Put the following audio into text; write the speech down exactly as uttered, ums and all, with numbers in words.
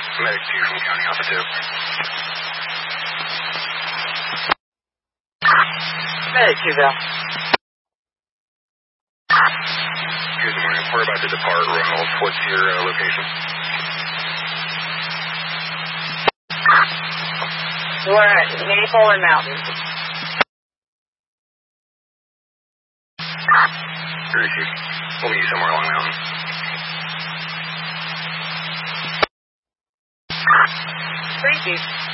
Medic two from County Alpha two. Medic two, Val. Good morning. We're about to depart Reynolds. What's your uh, location? We're at Maple and Mountain. Receive. We'll meet you somewhere along Mountain. Thank you.